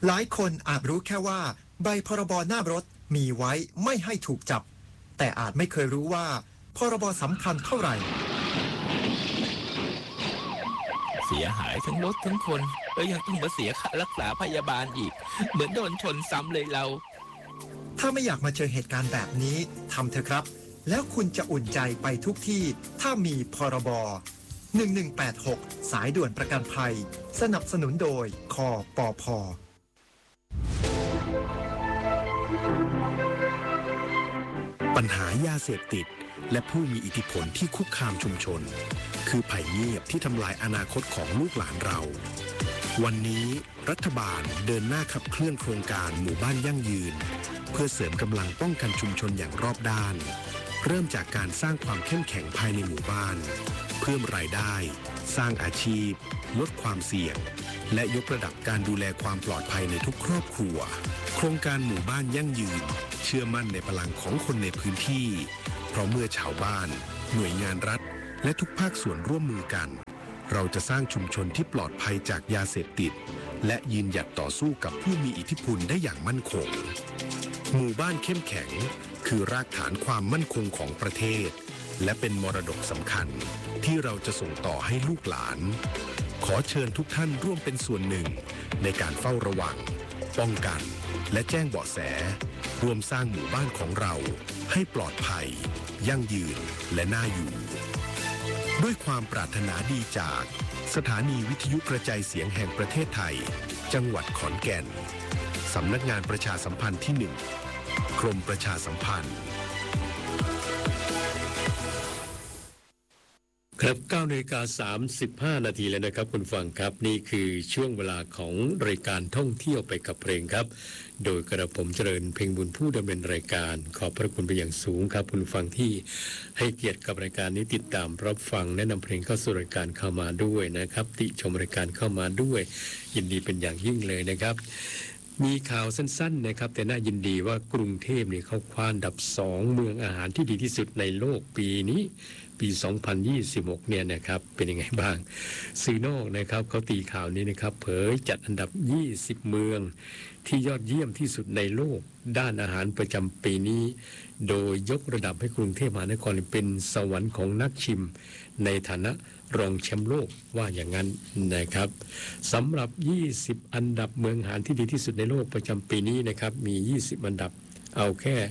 หลายคนอาจรู้แค่ว่าใบพรบหน้ารถมีไว้ไม่ให้ถูกจับแต่อาจไม่เคยรู้ว่าพรบสำคัญเท่าไหร่เสียหายทั้งรถทั้งคนแล้วยังต้องมาเสียค่ารักษาพยาบาลอีกเหมือนโดนชนซ้ำเลยเราถ้าไม่อยากมาเจอเหตุการณ์แบบนี้ทำเถอะครับแล้วคุณจะอุ่นใจไปทุกที่ถ้ามีพรบ1186สายด่วนประกันภัยสนับสนุนโดยคปภ. ปัญหายาเสพติดและผู้มีอิทธิพลที่คุกคามชุมชนคือภัยเงียบที่ทำลายอนาคตของลูกหลานเราวันนี้รัฐบาลเดินหน้าขับเคลื่อนโครงการหมู่บ้านยั่งยืนเพื่อเสริมกำลังป้องกันชุมชนอย่างรอบด้านเริ่มจากการสร้างความเข้มแข็งภายในหมู่บ้านเพิ่มรายได้สร้างอาชีพลดความเสี่ยงและยกระดับการดูแลความปลอดภัยในทุกครอบครัวโครงการหมู่บ้านยั่งยืนเชื่อมั่นในพลังของคนในพื้นที่เพราะเมื่อชาวบ้านหน่วยงานรัฐและทุกภาคส่วนร่วมมือกันเราจะสร้างชุมชนที่ปลอดภัยจากยาเสพติดและยืนหยัดต่อสู้กับผู้มีอิทธิพลได้อย่างมั่นคงหมู่บ้านเข้มแข็งคือรากฐานความมั่นคงของประเทศและเป็นมรดกสำคัญที่เราจะส่งต่อให้ลูกหลานขอเชิญทุกท่านร่วมเป็นส่วนหนึ่งในการเฝ้าระวังป้องกันและแจ้งเบาะแสรวมสร้างหมู่บ้านของเราให้ปลอดภัยยั่งยืนและน่าอยู่ด้วยความปรารถนาดีจากสถานีวิทยุกระจายเสียงแห่งประเทศไทยจังหวัดขอนแก่นสำนักงานประชาสัมพันธ์ที่ 1 กรมประชาสัมพันธ์ครับ9:35 นาทีแล้วนะครับคุณฟังครับนี่คือช่วงเวลาของรายการท่องเที่ยวไปกับเพลงครับโดยกระผมเจริญเพ็งบุญผู้ดำเนินรายการขอบพระคุณไปอย่างสูงครับคุณฟังที่ให้เกียรติกับรายการนี้ติดตามรับฟังแนะนำเพลงเข้าสู่รายการเข้ามาด้วยนะครับติชมรายการเข้ามาด้วยยินดีเป็นอย่างยิ่งเลยนะครับมีข่าวสั้นๆนะครับแต่น่ายินดีว่ากรุงเทพเนี่ยเขาคว้าอันดับ2เมืองอาหารที่ดีที่สุดในโลกปีนี้ปี2026เนี่ยนะครับเป็นยังไงบ้างสื่อนอกนะครับเขาตีข่าวนี้นะครับเผยจัดอันดับ20เมืองที่ยอดเยี่ยมที่สุดในโลกด้านอาหารประจำปีนี้โดยยกระดับให้กรุงเทพมหานครเป็นสวรรค์ของนักชิมในฐานะรองแชมป์โลกว่าอย่างนั้นนะครับสำหรับ20อันดับเมืองอาหารที่ดีที่สุดในโลกประจำปีนี้นะครับมี20อันดับเอาแค่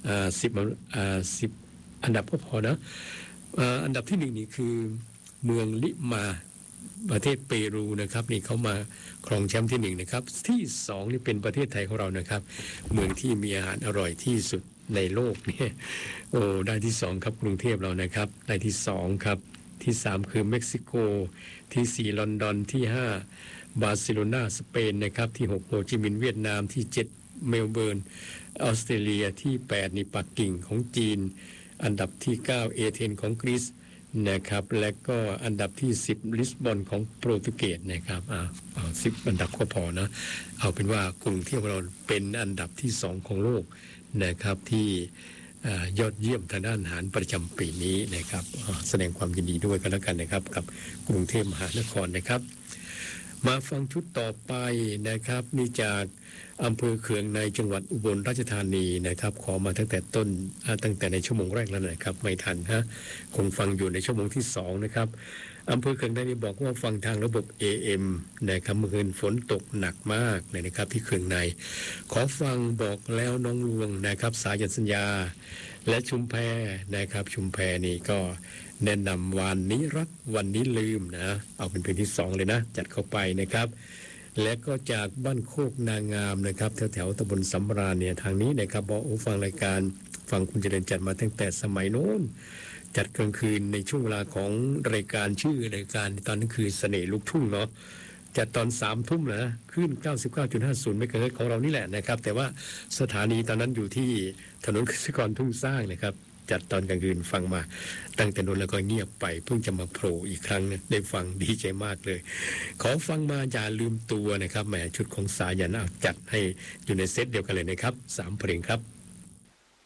10อันดับก็พอนะอันดับที่1นี่คือเมืองลิมาประเทศเปรูนะครับนี่เขามาครองแชมป์ที่1นะครับที่2นี่เป็นประเทศไทยของเรานะครับเมืองที่มีอาหารอร่อยที่สุดในโลกเนี่ยโอ้ได้ที่2ครับกรุงเทพเรานะครับได้ที่2ครับที่3คือเม็กซิโกที่4ลอนดอนที่5บาร์เซโลนาสเปนนะครับที่6โฮจิมินห์เวียดนามที่7เมลเบิร์นออสเตรเลียที่8นี่ปักกิ่งของจีนอันดับที่9เอเธนของกรีซนะครับและก็อันดับที่10ลิสบอนของโปรตุเกสนะครับ10อันดับก็พอนะเอาเป็นว่ากรุงเทพเราเป็นอันดับที่2ของโลกนะครับที่ยอดเยี่ยมทางด้านอาหารประจำปีนี้นะครับแสดงความยินดีด้วยกันแล้วกันนะครับกับกรุงเทพมหานครนะครับมาฟังชุดต่อไปนะครับนี่จากอำเภอเขืองในจังหวัดอุบลราชธานีนะครับขอมาตั้งแต่ในชั่วโมงแรกแล้วนะครับไม่ทันฮะคงฟังอยู่ในชั่วโมงที่2นะครับอำเภอเขืองในนี่บอกว่าฟังทางระบบ AM นะครับเมื่อคืนฝนตกหนักมากเลยนะครับที่เขืองในขอฟังบอกแล้วน้องลวงนะครับสายันสัญญาและชุมแพนะครับชุมแพนี่ก็แนะนำวันนี้รักวันนี้ลืมนะเอาเป็นเพลงที่2เลยนะจัดเข้าไปนะครับและก็จากบ้านโคกนางามนะครับแถวตำบลสำราญเนี่ยทางนี้นะครับบอกฟังรายการฟังคุณเจริญจัดมาตั้งแต่สมัยโน้นจัดกลางคืนในช่วงเวลาของรายการชื่อรายการตอนนั้นคือเสน่ห์ลูกทุ่งเนาะจัดตอน3 ทุ่มนะขึ้น 99.50 เมกะเฮิรตซ์ของเรานี่แหละนะครับแต่ว่าสถานีตอนนั้นอยู่ที่ถนนกสิกรทุ่งสร้างนะครับจัดตอนกลางคืนฟังมาตั้งแต่นั้นแล้วก็เงียบไปเพิ่งจะมาโผล่อีกครั้งนะได้ฟังดีใจมากเลยขอฟังมาอย่าลืมตัวนะครับแหมชุดของสายันจัดให้อยู่ในเซตเดียวกันเลยนะครับ3เพลงครับ